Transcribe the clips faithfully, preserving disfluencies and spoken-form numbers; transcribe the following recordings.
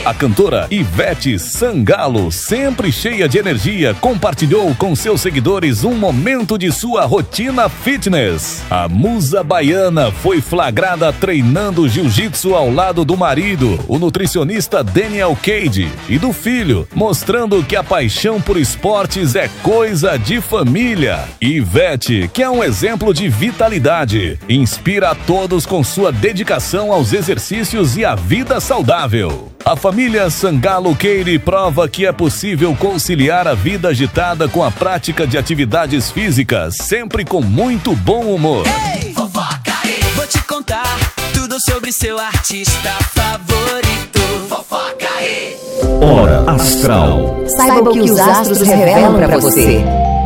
A cantora Ivete Sangalo, sempre cheia de energia, compartilhou com seus seguidores um momento de sua rotina fitness. A musa baiana foi flagrada treinando jiu-jitsu ao lado do marido, o nutricionista Daniel Cade, e do filho, mostrando que a paixão por esportes é coisa de família. Ivete, que é um exemplo de vitalidade, inspira a todos com sua dedicação aos exercícios e à vida saudável. A família Sangalo Cade prova que é possível conciliar a vida agitada com a prática de atividades físicas, sempre com muito bom humor. Ei, fofoca aí, vou te contar tudo sobre seu artista favorito. Fofoca aí. Hora Astral. Saiba o que os astros revelam pra você.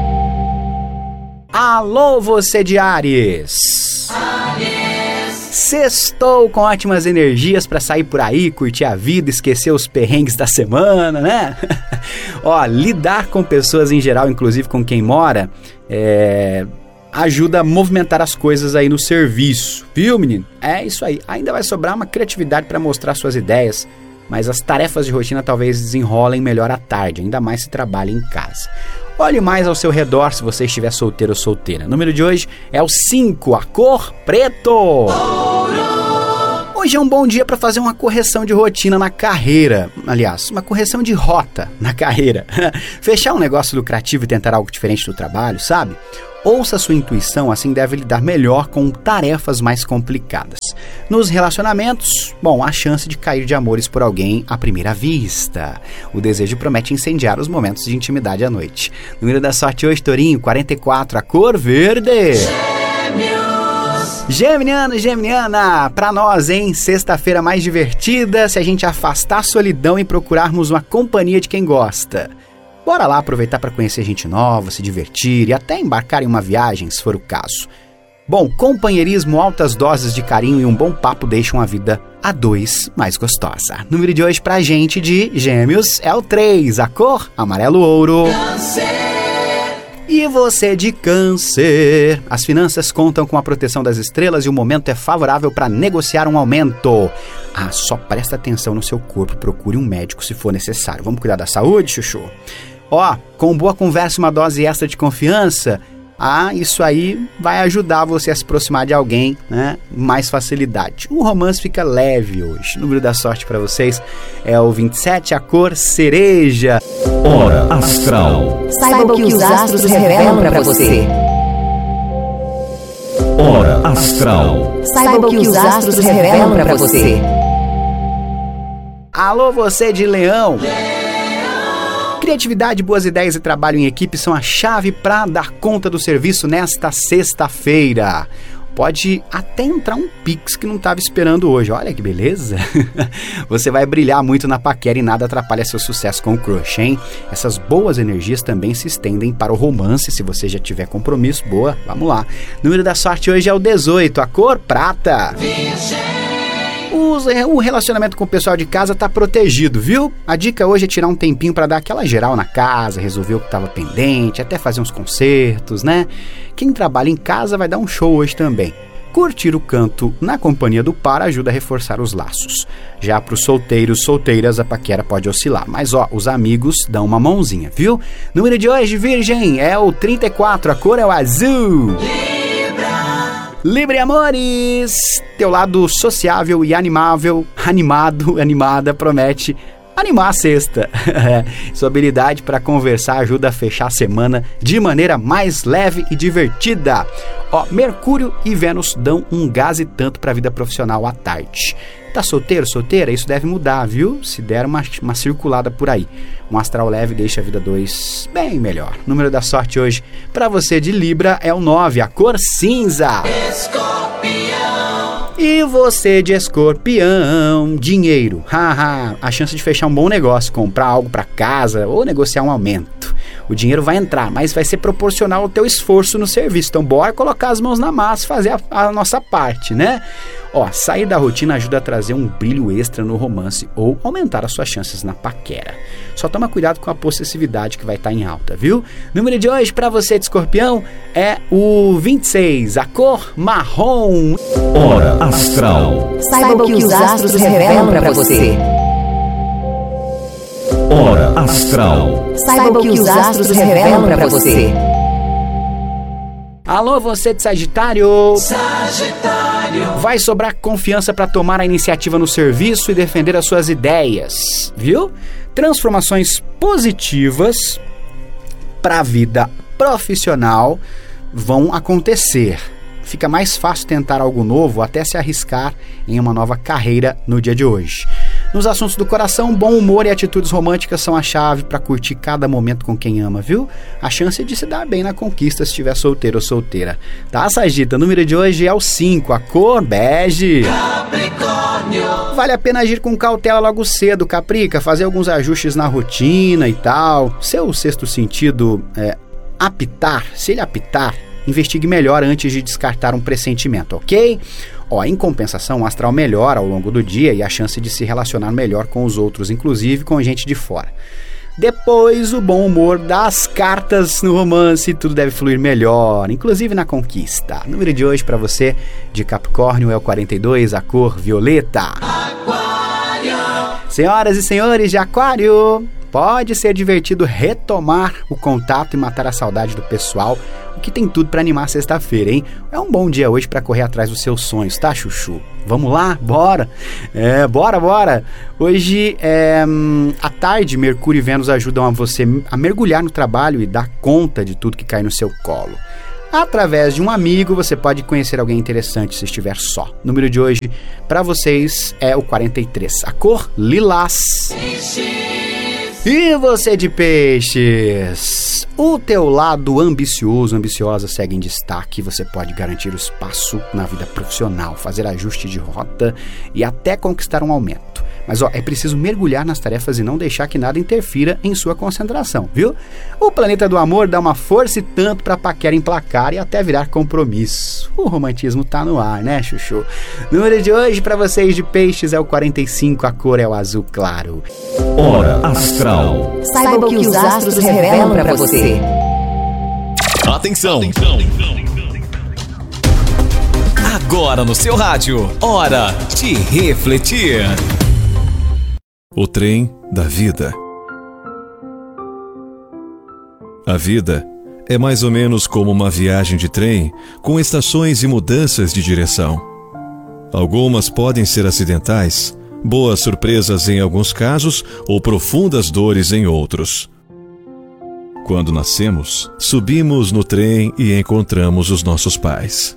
Alô, você de Áries. Áries. Sextou com ótimas energias pra sair por aí, curtir a vida, esquecer os perrengues da semana, né? Ó, lidar com pessoas em geral, inclusive com quem mora, é... ajuda a movimentar as coisas aí no serviço, viu, menino? É isso aí. Ainda vai sobrar uma criatividade pra mostrar suas ideias, mas as tarefas de rotina talvez desenrolem melhor à tarde, ainda mais se trabalha em casa. Olhe mais ao seu redor se você estiver solteiro ou solteira. O número de hoje é o cinco, a cor preto. Hoje é um bom dia para fazer uma correção de rotina na carreira. Aliás, uma correção de rota na carreira. Fechar um negócio lucrativo e tentar algo diferente do trabalho, sabe? Ouça sua intuição, assim deve lidar melhor com tarefas mais complicadas. Nos relacionamentos, bom, há chance de cair de amores por alguém à primeira vista. O desejo promete incendiar os momentos de intimidade à noite. Número da sorte hoje, Tourinho, quarenta e quatro, a cor verde. Gêmeos. Geminiano, Geminiana, pra nós, hein? Sexta-feira mais divertida se a gente afastar a solidão e procurarmos uma companhia de quem gosta. Bora lá aproveitar para conhecer gente nova, se divertir e até embarcar em uma viagem, se for o caso. Bom, companheirismo, altas doses de carinho e um bom papo deixam a vida a dois mais gostosa. Número de hoje pra gente de Gêmeos é o três, a cor amarelo ouro. Câncer. E você de Câncer? As finanças contam com a proteção das estrelas e o momento é favorável para negociar um aumento. Ah, só presta atenção no seu corpo, procure um médico se for necessário. Vamos cuidar da saúde, chuchu? Ó, com boa conversa e uma dose extra de confiança, ah, isso aí vai ajudar você a se aproximar de alguém, né? Mais facilidade. O romance fica leve hoje. O número da sorte para vocês é o vinte e sete, a cor cereja. Hora Astral. Saiba o que os astros revelam pra você. Hora Astral. Saiba o que os astros revelam pra você. Alô, você de Leão. Leão. Criatividade, boas ideias e trabalho em equipe são a chave para dar conta do serviço nesta sexta-feira. Pode até entrar um Pix que não estava esperando hoje. Olha que beleza. Você vai brilhar muito na paquera e nada atrapalha seu sucesso com o crush, hein? Essas boas energias também se estendem para o romance, se você já tiver compromisso. Boa, vamos lá. O número da sorte hoje é o dezoito, a cor prata. Virgem. O relacionamento com o pessoal de casa tá protegido, viu? A dica hoje é tirar um tempinho para dar aquela geral na casa, resolver o que estava pendente, até fazer uns concertos, né? Quem trabalha em casa vai dar um show hoje também. Curtir o canto na companhia do par ajuda a reforçar os laços. Já para os solteiros, solteiras, a paquera pode oscilar. Mas ó, os amigos dão uma mãozinha, viu? Número de hoje, Virgem, é o trinta e quatro, a cor é o azul. Libra Amores, teu lado sociável e animável, animado, animada, promete animar a sexta. Sua habilidade para conversar ajuda a fechar a semana de maneira mais leve e divertida. Ó, Mercúrio e Vênus dão um gás e tanto para a vida profissional à tarde. Tá solteiro, solteira? Isso deve mudar, viu? Se der uma, uma circulada por aí. Um astral leve deixa a vida dois bem melhor. O número da sorte hoje para você de Libra é o nove, a cor cinza. Escorpião. E você de Escorpião, dinheiro. Haha, a chance de fechar um bom negócio, comprar algo para casa ou negociar um aumento. O dinheiro vai entrar, mas vai ser proporcional ao teu esforço no serviço. Então bora colocar as mãos na massa, fazer a, a nossa parte, né? Ó, sair da rotina ajuda a trazer um brilho extra no romance ou aumentar as suas chances na paquera. Só toma cuidado com a possessividade que vai estar em alta, viu? Número de hoje para você de Escorpião é o vinte e seis, a cor marrom. Hora Astral. Saiba o que os astros revelam pra você. Hora Astral. Saiba o que os astros revelam para você. Alô, você de Sagitário! Sagitário! Vai sobrar confiança para tomar a iniciativa no serviço e defender as suas ideias, viu? Transformações positivas para a vida profissional vão acontecer. Fica mais fácil tentar algo novo até se arriscar em uma nova carreira no dia de hoje. Nos assuntos do coração, bom humor e atitudes românticas são a chave para curtir cada momento com quem ama, viu? A chance de se dar bem na conquista se estiver solteiro ou solteira. Tá, Sagita? O número de hoje é o cinco, a cor bege. Capricórnio. Vale a pena agir com cautela logo cedo, Caprica, fazer alguns ajustes na rotina e tal. Seu sexto sentido é apitar, se ele apitar, investigue melhor antes de descartar um pressentimento, ok? Ó, em compensação, o astral melhora ao longo do dia e a chance de se relacionar melhor com os outros, inclusive com gente de fora. Depois, o bom humor das cartas no romance, tudo deve fluir melhor, inclusive na conquista. O número de hoje para você de Capricórnio é o quarenta e dois, a cor violeta. Aquário! Senhoras e senhores de Aquário, pode ser divertido retomar o contato e matar a saudade do pessoal, o que tem tudo para animar sexta-feira, hein? É um bom dia hoje para correr atrás dos seus sonhos, tá, Chuchu? Vamos lá? Bora! É, bora, bora! Hoje, é, à tarde, Mercúrio e Vênus ajudam a você a mergulhar no trabalho e dar conta de tudo que cai no seu colo. Através de um amigo, você pode conhecer alguém interessante se estiver só. O número de hoje, para vocês, é o quarenta e três. A cor lilás. E você de peixes? O teu lado ambicioso, ambiciosa segue em destaque. Você pode garantir o espaço na vida profissional, fazer ajuste de rota e até conquistar um aumento. Mas ó, é preciso mergulhar nas tarefas e não deixar que nada interfira em sua concentração, viu? O planeta do amor dá uma força e tanto pra paquera emplacar e até virar compromisso. O romantismo tá no ar, né, Chuchu? O número de hoje pra vocês de peixes é o quarenta e cinco, a cor é o azul claro. Hora Astral. Saiba o que os astros revelam para você. Atenção! Agora no seu rádio, hora de refletir. O trem da vida. A vida é mais ou menos como uma viagem de trem com estações e mudanças de direção. Algumas podem ser acidentais, boas surpresas em alguns casos ou profundas dores em outros. Quando nascemos, subimos no trem e encontramos os nossos pais.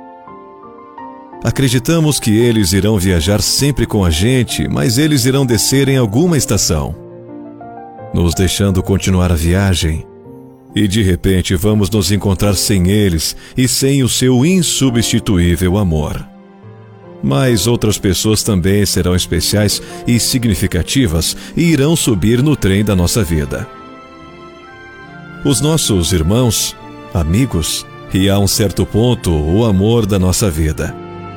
Acreditamos que eles irão viajar sempre com a gente, mas eles irão descer em alguma estação, nos deixando continuar a viagem. E de repente vamos nos encontrar sem eles e sem o seu insubstituível amor. Mas outras pessoas também serão especiais e significativas e irão subir no trem da nossa vida. Os nossos irmãos, amigos e, a um certo ponto, o amor da nossa vida.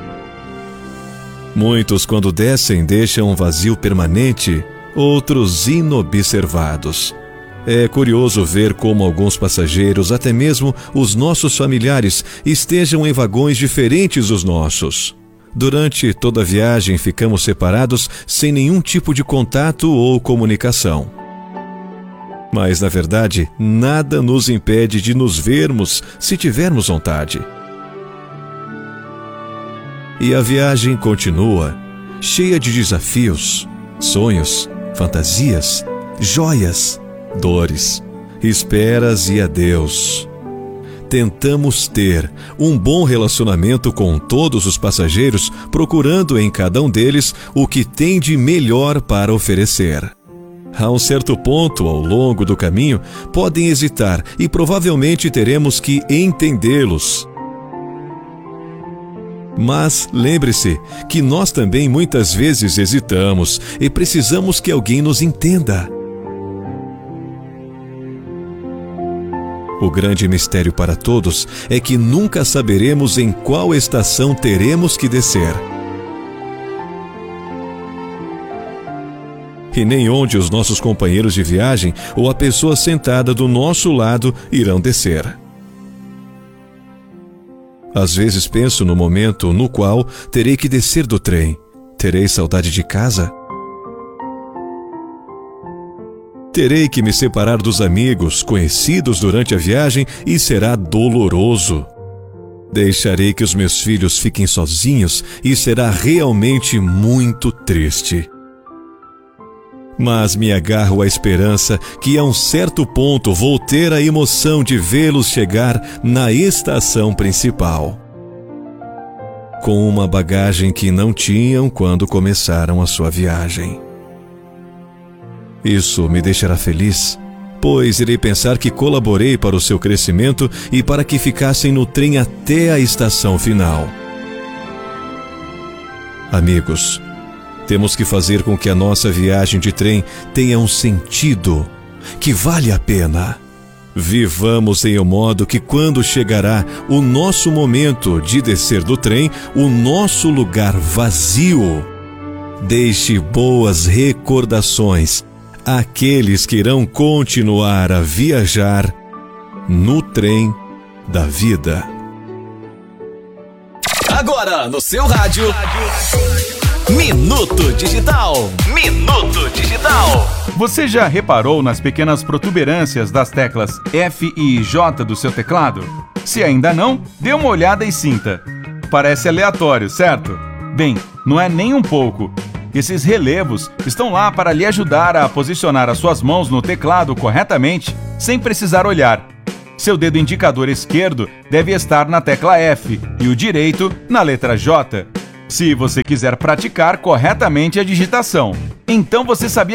Muitos, quando descem, deixam um vazio permanente, outros inobservados. É curioso ver como alguns passageiros, até mesmo os nossos familiares, estejam em vagões diferentes dos nossos. Durante toda a viagem ficamos separados sem nenhum tipo de contato ou comunicação. Mas, na verdade, nada nos impede de nos vermos se tivermos vontade. E a viagem continua, cheia de desafios, sonhos, fantasias, joias, dores, esperas e adeus. Tentamos ter um bom relacionamento com todos os passageiros, procurando em cada um deles o que tem de melhor para oferecer. A um certo ponto, ao longo do caminho, podem hesitar e provavelmente teremos que entendê-los. Mas lembre-se que nós também muitas vezes hesitamos e precisamos que alguém nos entenda. O grande mistério para todos é que nunca saberemos em qual estação teremos que descer. E nem onde os nossos companheiros de viagem ou a pessoa sentada do nosso lado irão descer. Às vezes penso no momento no qual terei que descer do trem. Terei saudade de casa? Terei que me separar dos amigos, conhecidos durante a viagem e será doloroso. Deixarei que os meus filhos fiquem sozinhos e será realmente muito triste. Mas me agarro à esperança que a um certo ponto vou ter a emoção de vê-los chegar na estação principal, com uma bagagem que não tinham quando começaram a sua viagem. Isso me deixará feliz, pois irei pensar que colaborei para o seu crescimento e para que ficassem no trem até a estação final. Amigos, temos que fazer com que a nossa viagem de trem tenha um sentido, que vale a pena. Vivamos em um modo que quando chegará o nosso momento de descer do trem, o nosso lugar vazio, deixe boas recordações àqueles que irão continuar a viajar no trem da vida. Agora no seu rádio, Minuto Digital. Minuto Digital. Você já reparou nas pequenas protuberâncias das teclas F e J do seu teclado? Se ainda não, dê uma olhada e sinta. Parece aleatório, certo? Bem, não é nem um pouco. Esses relevos estão lá para lhe ajudar a posicionar as suas mãos no teclado corretamente, sem precisar olhar. Seu dedo indicador esquerdo deve estar na tecla F e o direito na letra J, se você quiser praticar corretamente a digitação. Então você sabia